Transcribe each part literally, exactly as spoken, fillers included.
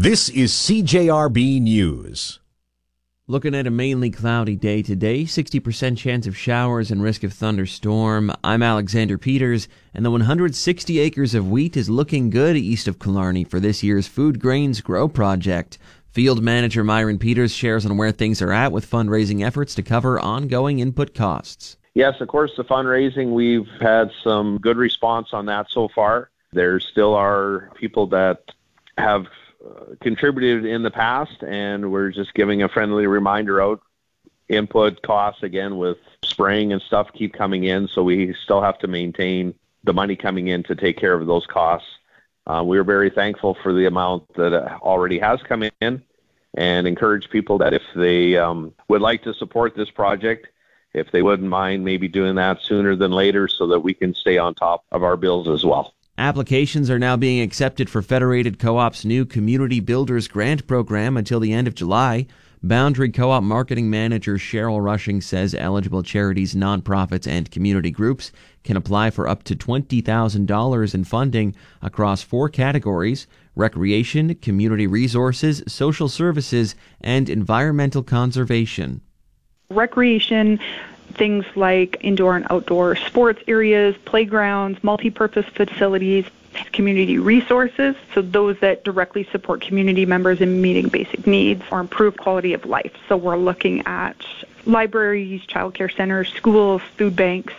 This is C J R B News. Looking at a mainly cloudy day today, sixty percent chance of showers and risk of thunderstorm. I'm Alexander Peters, and the one hundred sixty acres of wheat is looking good east of Killarney for this year's Food Grains Grow Project. Field manager Myron Peters shares on where things are at with fundraising efforts to cover ongoing input costs. Yes, of course, the fundraising, we've had some good response on that so far. There still are people that have uh, contributed in the past, and we're just giving a friendly reminder out. Input costs, again, with spraying and stuff keep coming in, so we still have to maintain the money coming in to take care of those costs. Uh, we're very thankful for the amount that already has come in, and encourage people that if they um, would like to support this project, if they wouldn't mind maybe doing that sooner than later so that we can stay on top of our bills as well. Applications are now being accepted for Federated Co-op's new Community Builders Grant Program until the end of July. Boundary Co-op marketing manager Cheryl Rushing says eligible charities, nonprofits, and community groups can apply for up to twenty thousand dollars in funding across four categories: recreation, community resources, social services, and environmental conservation. Recreation, things like indoor and outdoor sports areas, playgrounds, multi-purpose facilities, community resources, so those that directly support community members in meeting basic needs or improve quality of life. So we're looking at libraries, childcare centers, schools, food banks.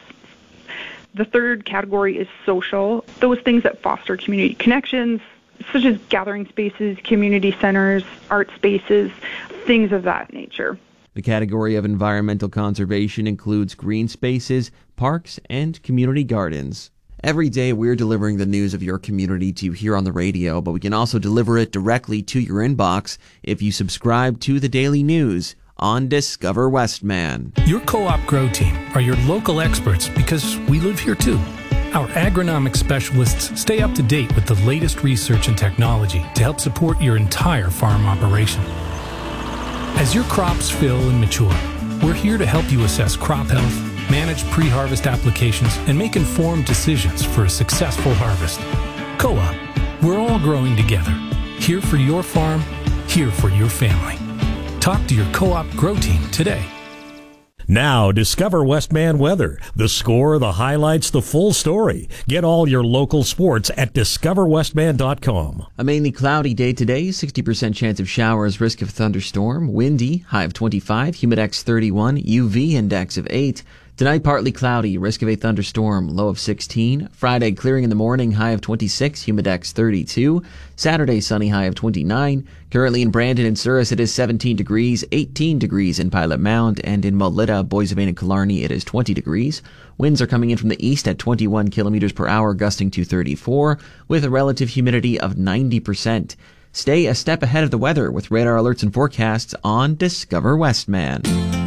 The third category is social, those things that foster community connections, such as gathering spaces, community centers, art spaces, things of that nature. The category of environmental conservation includes green spaces, parks, and community gardens. Every day we're delivering the news of your community to you here on the radio, but we can also deliver it directly to your inbox if you subscribe to the Daily News on Discover Westman. Your Co-op Grow Team are your local experts because we live here too. Our agronomic specialists stay up to date with the latest research and technology to help support your entire farm operation. As your crops fill and mature, we're here to help you assess crop health, manage pre-harvest applications, and make informed decisions for a successful harvest. Co-op, we're all growing together. Here for your farm, here for your family. Talk to your Co-op Grow Team today. Now, Discover Westman weather. The score, the highlights, the full story. Get all your local sports at discover westman dot com. A mainly cloudy day today, sixty percent chance of showers, risk of thunderstorm, windy, high of twenty-five, humidex thirty-one, U V index of eight. Tonight, partly cloudy, risk of a thunderstorm, low of sixteen. Friday, clearing in the morning, high of twenty-six, humidex thirty-two. Saturday, sunny, high of twenty-nine. Currently in Brandon and Souris, it is seventeen degrees, eighteen degrees in Pilot Mound, and in Melita, Boissevain, and Killarney, it is twenty degrees. Winds are coming in from the east at twenty-one kilometers per hour, gusting to thirty-four, with a relative humidity of ninety percent. Stay a step ahead of the weather with radar alerts and forecasts on Discover Westman.